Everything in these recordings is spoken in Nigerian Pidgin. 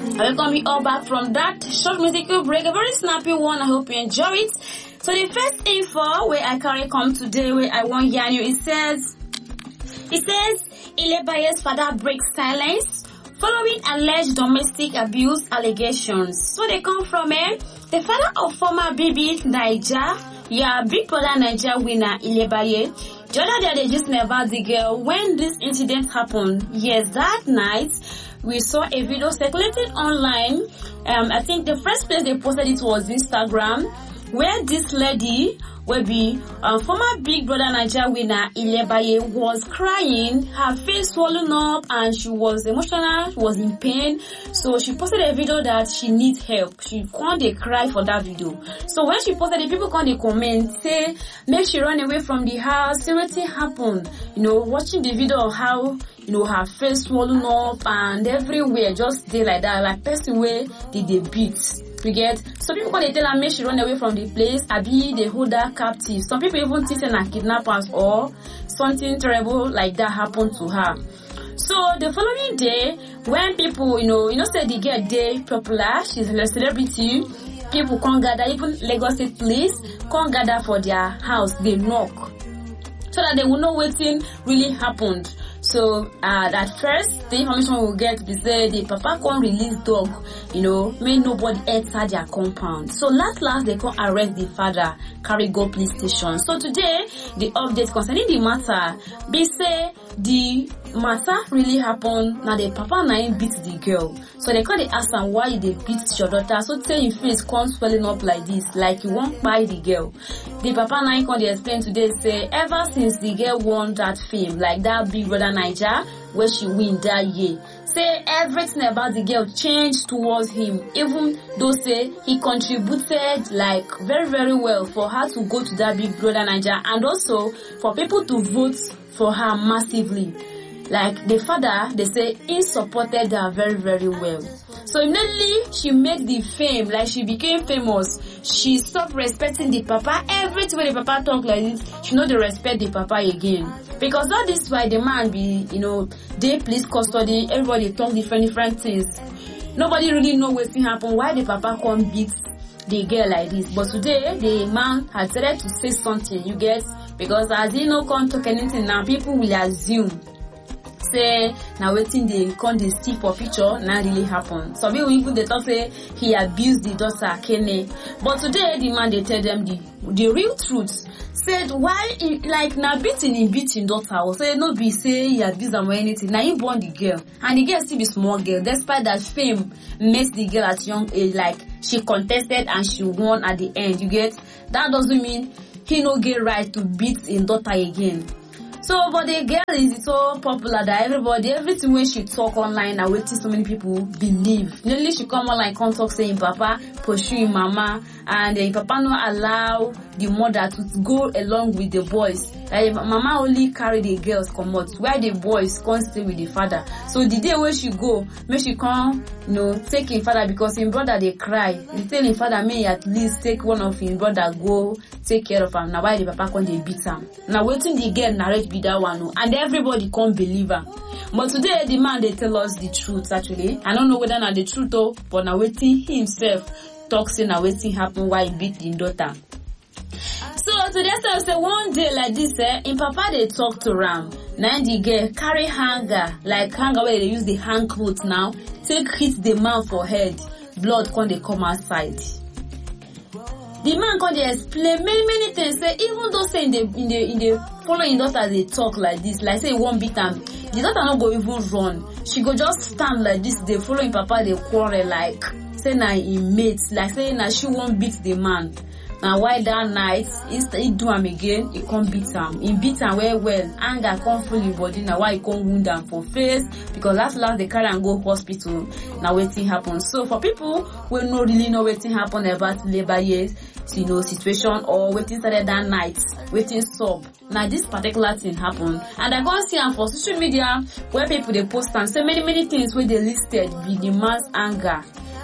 I welcome you all back from that short musical break, a very snappy one. I hope you enjoy it. So the first info where I carry come today, where I want yarn you, it says Ilebaye's father breaks silence following alleged domestic abuse allegations. So they come from the father of former Baby Naija, Big Brother Naija winner Ilebaye. The other day they just never the girl when this incident happened. Yes, that night we saw a video circulating online. I think the first place they posted it was Instagram, where this lady will be former Big Brother Naija winner Ilebaye was crying, her face swollen up, and she was emotional, she was in pain. So she posted a video that she needs help. She can't cry for that video. So when she posted it, people can't comment, say make she run away from the house, see what happened. Watching the video of how her face swollen up and everywhere, just stay like that, like person where did they beat. You get? Some people when they tell her make she run away from the place, abi they hold her captive. Some people even think they're kidnappers or something terrible like that happened to her. So the following day, when people, say the girl day popular, she's a celebrity, people come gather, even Lagos State police come gather for their house, they knock, so that they will know what thing really happened. So at first the information we'll get is that the papa can't release dog, may nobody enter their compound. So last they can't arrest the father, carry go police station. So today the update concerning the matter, they say the matter really happened. Now the papa nine beat the girl. So they can't ask them why they beat your daughter. So tell your face comes swelling up like this, like you won't buy the girl. The papa nine can't explain today, say ever since the girl won that fame, like that Big Brother Naija where she win that year, say everything about the girl changed towards him, even though say he contributed like very very well for her to go to that Big Brother Naija, and also for people to vote for her massively. Like the father, they say he supported her very very well. So immediately she made the fame, like she became famous, she stopped respecting the papa. Everything when the papa talk like this, she know they respect the papa again. Because all this why the man be, they police custody, everybody talk different things. Nobody really know what's happen, why the papa can't beat the girl like this. But today, the man has decided to say something, you get? Because as he no can't talk anything now, people will assume, say, now waiting they can't see for picture, now really happen. Some people even they talk say, he abused the daughter, Kenny. But today, the man, they tell them the real truth. Said why like now beating daughter or say no be say he abuse them or anything. Now he born the girl and the girl still be small girl. Despite that fame makes the girl at young age, like she contested and she won at the end. You get? That doesn't mean he no get right to beat his daughter again. So, but the girl is so popular that everything when she talk online and waiting so many people believe. Nearly she come online, come talk saying Papa pursuing Mama, and Papa not allow the mother to go along with the boys. Mama only carry the girls come out, while the boys can't stay with the father. So the day when she go, may she come, take his father because his brother they cry. He tell his father may at least take one of his brother go take care of him. Now why the papa can't they beat him? Now waiting the girl narrate be that one, and everybody can't believe her. But today the man they tell us the truth actually. I don't know whether not the truth though, but now waiting himself talks in now waiting happen why he beat the daughter. So today say one day like this, in papa they talk to Ram. Now the girl carry hanger, like hanger where they use the hang clothes now, take hit the man for head, blood can they come outside. The man can they explain many things. Say even though say in the following daughter they talk like this, like say he won't beat them, the daughter not go even run. She go just stand like this. They following papa they quarrel like say na in mates, like say na she won't beat the man. Now why that night he do him again, he can't beat him. He beat him well. Anger can't full his body. Now why he can't wound him for face? Because last they carry and go hospital. Now waiting happens. So for people who no really know waiting happen about labor years, situation or waiting started that night, waiting sub. Now this particular thing happened, and I go see them for social media where people they post and say many things where they listed be the man's anger,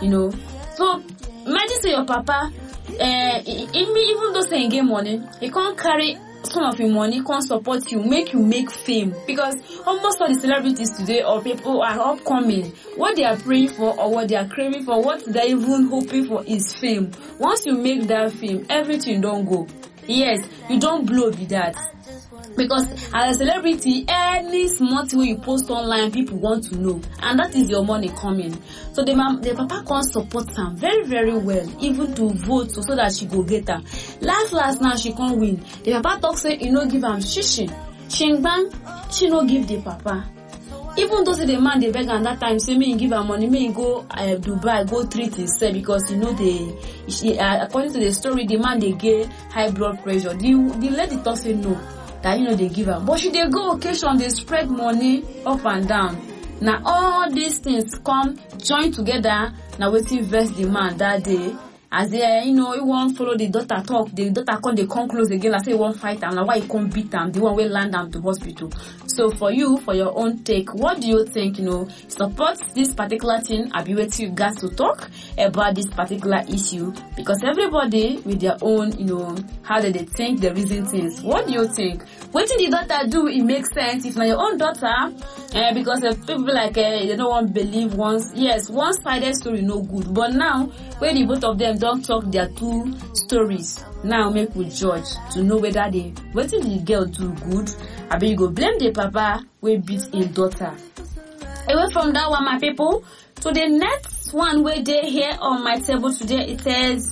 So imagine say your papa. Even though saying game money, he can't carry some of your money can support you, make fame. Because almost all the celebrities today or people are upcoming. What they are praying for or what they are craving for, what they are even hoping for is fame. Once you make that fame, everything don't go. Yes, you don't blow with that. Because as a celebrity, any small thing you post online, people want to know. And that is your money coming. So the papa can't support her very, very well. Even to vote so that she go get her. Last now she can't win. The papa talk say, you know, give am shishi. Shingbang, she no give the papa. Even though the man they beg at that time say me give her money, me go Dubai, go treat himself because you know according to the story, the man they get high blood pressure. The lady talk say no. That you know they give her, but should they go occasion they spread money up and down. Now all these things come join together. Now we see verse the man that day as they you know he won't follow the daughter talk. The daughter come close again. I say he won't fight him. Now why he come beat him? The one will land him to hospital. So for you, for your own take, what do you think? You know, support this particular thing. I be waiting you guys to talk about this particular issue because everybody with their own, you know, how do they think, the reason things. What do you think? What did the daughter do? It makes sense. If not your own daughter, because people like they don't want to believe one-sided story no good. But now when the both of them don't talk their two stories, now make we judge to know whether what did the girl do good? I bet you go blame the papa we beat his daughter. Away from that one, my people, to the next one where they here on my table today, it says,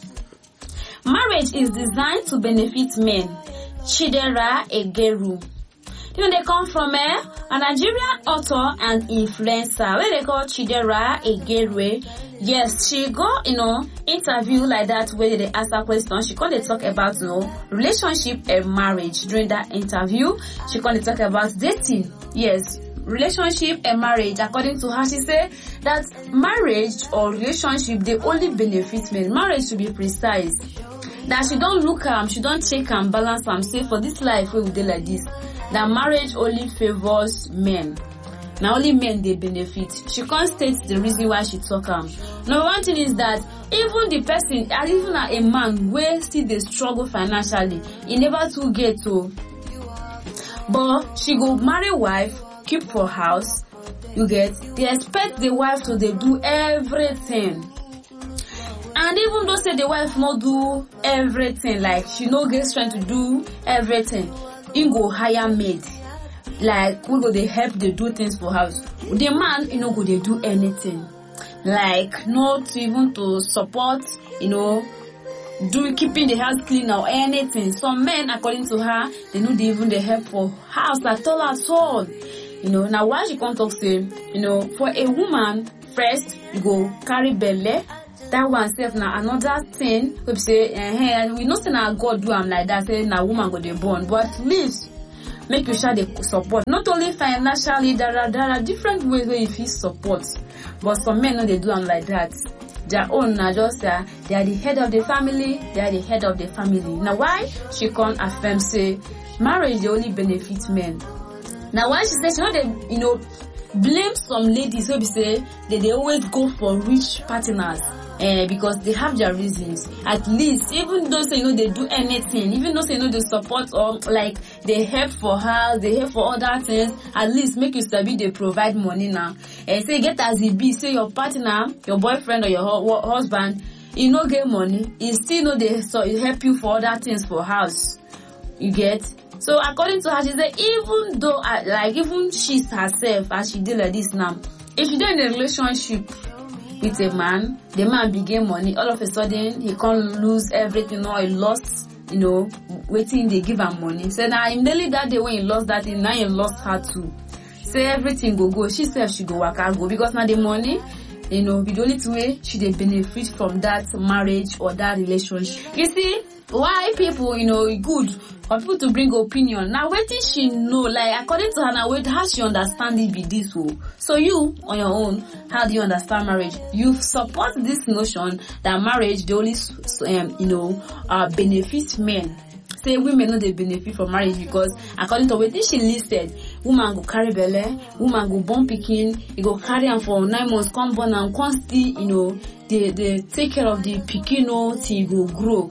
marriage is designed to benefit men. Chidera Egeru. You know, they come from a Nigerian author and influencer where they call Chidera Egeru. Yes, she go, you know, interview like that where they ask her question. She can't talk about, you know, relationship and marriage. During that interview, she can't talk about dating. Yes, relationship and marriage. According to her, she said that marriage or relationship, they only benefit men. Marriage to be precise. That she don't look she don't check and balance say for this life we will do like this. That marriage only favors men. Now only men they benefit. She can't state the reason why she talk Now one thing is that even the person, even a man where still they struggle financially, he never to get to. But she go marry wife, keep for house. You get, they expect the wife to they do everything. And even though say the wife not do everything, like she no get strength to do everything, he go hire maid. Like we go they help they do things for house. The man, you know, go they do anything. Like not even to support, you know, keeping the house clean or anything. Some men, according to her, they know they even they help for house at all. You know, now why she can't talk say, you know, for a woman, first you go carry belly. That one self now another thing we say we know say na God do am like that, say na woman go dey born, but at least make you share the support, not only financially. There are different ways where you feel support, but some men no they do am like that. Their own na just they are the head of the family. They are the head of the family. Now why she can't affirm say marriage they only benefit men? Now why she says she know they, you know, blame some ladies who be say they always go for rich partners. Because they have their reasons. At least, even though say, you know, they do anything, even though say, you know, they support or like they help for house, they help for other things, at least make you sabi they provide money now. Say get as it be, say your partner, your boyfriend or your husband, you know get money, you still know they help you for other things for house. You get? So according to her, she said even though like even she herself as she did like this now, if you don't in a relationship with a man, the man began money, all of a sudden he can't lose everything or he lost, you know, waiting they give him money. So now immediately that day when he lost that thing, now he lost her too. Say everything go. She said she go work and go because now the money, you know, the only way she they benefit from that marriage or that relationship. You see, why people, you know, good for people to bring opinion. Now waiting she know, like according to her now, wait how she understand it be this way. So you on your own, how do you understand marriage? You support this notion that marriage they only you know benefit men. Say women know they benefit from marriage because according to what she listed, woman go carry belly, woman go born pikin, he go carry am for 9 months, come born and come still, you know, they take care of the pikin till he go grow.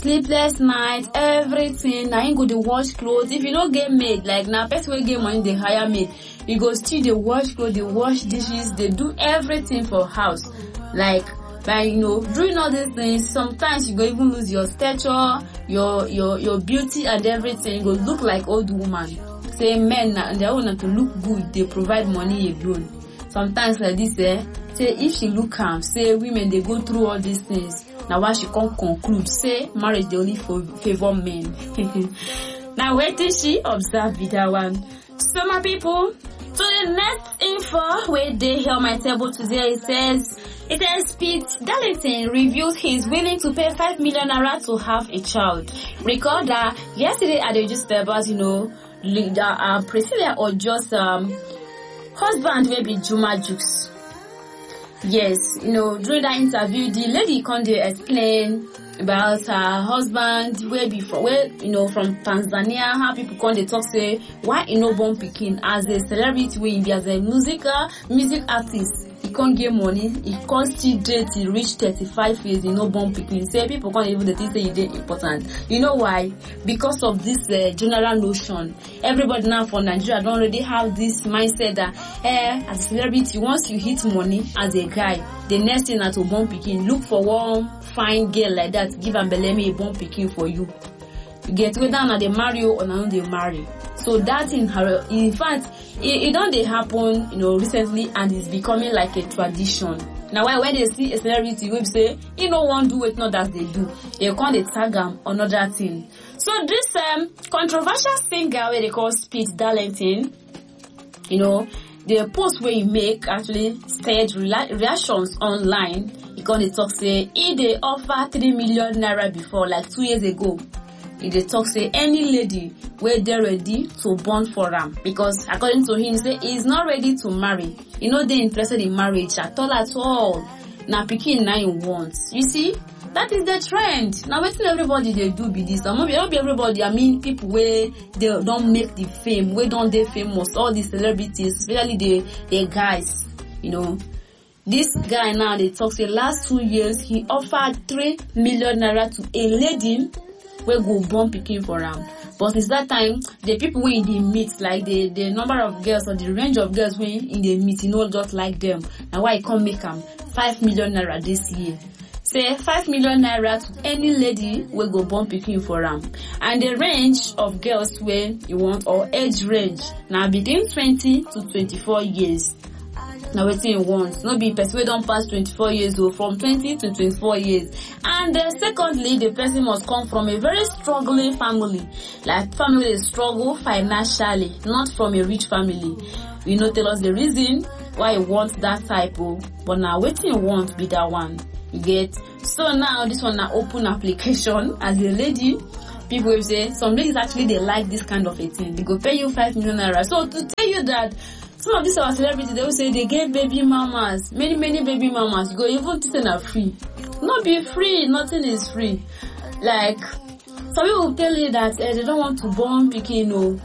sleepless night, everything. Now you go to wash clothes. If you don't get maid, like now person will get money, they hire maid. You go still they wash clothes, they wash dishes, they do everything for house. Like doing all these things, sometimes you go even lose your stature, your beauty and everything. You go look like old woman. Say men and they want to look good, they provide money alone. Sometimes like this, say if she look calm, say women they go through all these things. Now why she can't conclude, say marriage they only favor men. Now wait till she observe with that one. So my people, so the next info where they hear on my table today, it says Pete Darlington reveals he is willing to pay 5 million naira to have a child. Recall that yesterday at the newspapers, Priscilla or just husband will be Juma Jukes. Yes, during that interview, the lady can explain about her husband from Tanzania, how people can talk say why born pikin as a celebrity way as a music artist. He can't get money, he can't still date till reach 35 years, born pikin. Say people can't even think say it is important. You know why? Because of this general notion. Everybody now for Nigeria don't already have this mindset that as a celebrity, once you hit money as a guy, the next thing to born pikin, look for one fine girl like that, give am beleme a born pikin for you. You get whether now they marry you or now they marry. So that in fact, it don't they happen, recently, and it's becoming like a tradition. Now, when they see a celebrity, we say, one do it, not that they do. They call it tag them another thing. So this controversial singer where they call Pete Darlington, the post where he make actually stage reactions online. He can talk say he they offer 3 million naira before, like 2 years ago. They talk say any lady where they're ready to born for him, because according to him say he's not ready to marry. They interested in marriage at all. Now pikin 9 wants. You see, that is the trend. Now waiting everybody they do be this. Not be everybody. I mean people where they don't make the fame, where don't they famous, all these celebrities, especially the guys. This guy now they talk say last 2 years he offered 3 million naira to a lady where go born pikin for him. But since that time, the people when they meet, like the number of girls or the range of girls when in the meet, just like them. And why I can't make them 5 million naira this year. Say 5 million naira to any lady will go born pikin for him. And the range of girls where you want, or age range, now between 20 to 24 years. Now wetin you want, not be person wey don pass 24 years old, from 20 to 24 years. And secondly, the person must come from a very struggling family, like family dey struggle financially, not from a rich family. Tell us the reason why you want that type of, but now wetin you want be that one. You get? So now this one na open application as a lady. People will say some ladies actually they like this kind of a thing. They go pay you 5 million naira. So to tell you that some of these our celebrities, they will say they get baby mamas, many baby mamas. You go even to say free. Not be free, nothing is free. Like some people will tell you that they don't want to born pikin.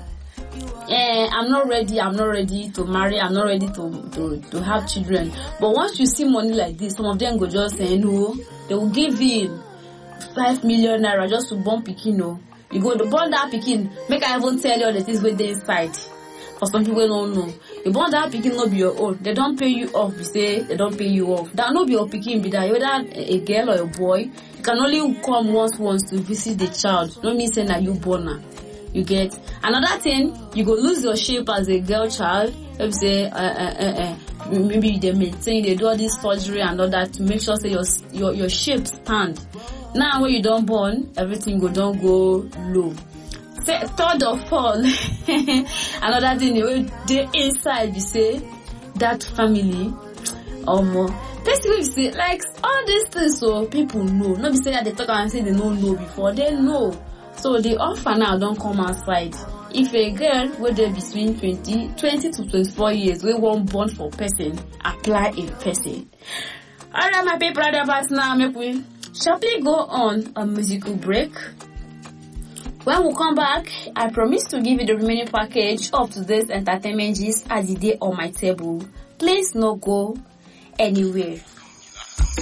I'm not ready to marry, I'm not ready to have children. But once you see money like this, some of them go just say no, they will give in 5 million naira just to born pikin. You go to born that pikin, make I even tell you all the things with the inside. For some people don't know. You born that pikin no be your own. They don't pay you off. You say they don't pay you off. That no be your pikin be that. Whether a girl or a boy, you can only come once to visit the child. Don't mean say that you born her. You get? Another thing, you go lose your shape as a girl child. If you say maybe they maintain, they do all this surgery and all that to make sure say your shape stand. Now when you don't born, everything don't go low. Third of all, another thing they inside you say that family basically you say like all these things so people know. Not be say that they talk and say they don't know before, they know. So the offer now don't come outside. If a girl where they between 20 to 24 years we won't born for person, apply a person. Alright my people, but now make we sharply go on a musical break. When we come back, I promise to give you the remaining package of today's entertainment gist as the day on my table. Please no go anywhere.